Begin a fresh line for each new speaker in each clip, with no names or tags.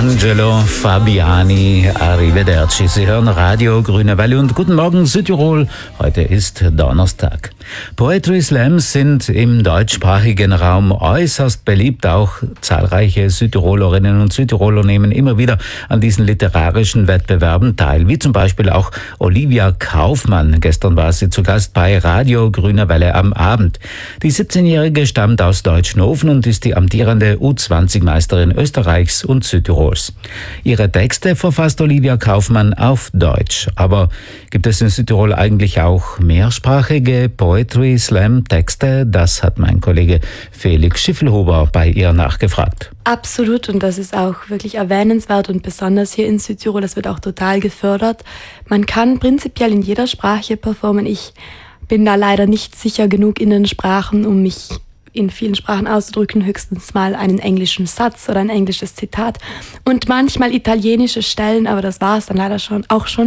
Angelo Fabiani, arrivederci. Sie hören Radio Grüne Welle und guten Morgen Südtirol. Heute ist Donnerstag. Poetry Slams sind im deutschsprachigen Raum äußerst beliebt. Auch zahlreiche Südtirolerinnen und Südtiroler nehmen immer wieder an diesen literarischen Wettbewerben teil, wie zum Beispiel auch Olivia Kaufmann. Gestern war sie zu Gast bei Radio Grüne Welle am Abend. Die 17-Jährige stammt aus Deutschnofen und ist die amtierende U20-Meisterin Österreichs und Südtirols. Ihre Texte verfasst Olivia Kaufmann auf Deutsch. Aber gibt es in Südtirol eigentlich auch mehrsprachige Poetry Slam Texte? Das hat mein Kollege Felix Schiffelhuber bei ihr nachgefragt.
Absolut, und das ist auch wirklich erwähnenswert und besonders hier in Südtirol, das wird auch total gefördert. Man kann prinzipiell in jeder Sprache performen. Ich bin da leider nicht sicher genug in den Sprachen, um mich in vielen Sprachen auszudrücken, höchstens mal einen englischen Satz oder ein englisches Zitat und manchmal italienische Stellen, aber das war es dann leider schon.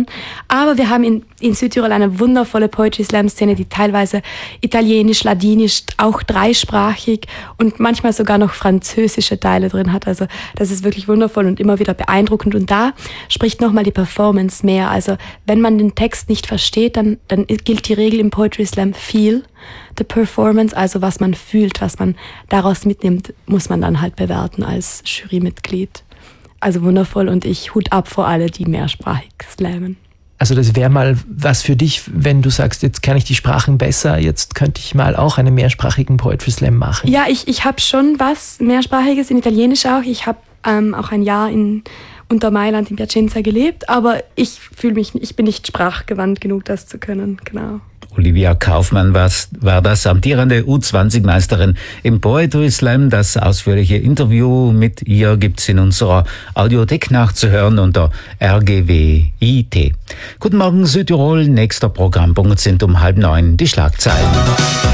Aber wir haben in Südtirol eine wundervolle Poetry-Slam-Szene, die teilweise italienisch, ladinisch, auch dreisprachig und manchmal sogar noch französische Teile drin hat. Also das ist wirklich wundervoll und immer wieder beeindruckend. Und da spricht nochmal die Performance mehr. Also wenn man den Text nicht versteht, dann gilt die Regel im Poetry-Slam Feel the Performance, also was man fühlt, was man daraus mitnimmt, muss man dann halt bewerten als Jurymitglied. Also wundervoll und ich Hut ab vor alle, die mehrsprachig slammen.
Also das wäre mal was für dich, wenn du sagst, jetzt kann ich die Sprachen besser, jetzt könnte ich mal auch einen mehrsprachigen Poetry Slam machen.
Ja, ich habe schon was mehrsprachiges, in Italienisch auch. Ich habe auch ein Jahr unter Mailand in Piacenza gelebt, aber ich bin nicht sprachgewandt genug, das zu können, genau.
Olivia Kaufmann war das amtierende U20-Meisterin im Poetry Slam. Das ausführliche Interview mit ihr gibt's in unserer Audiothek nachzuhören unter RGWIT. Guten Morgen Südtirol, nächster Programmpunkt sind um 8:30 die Schlagzeilen.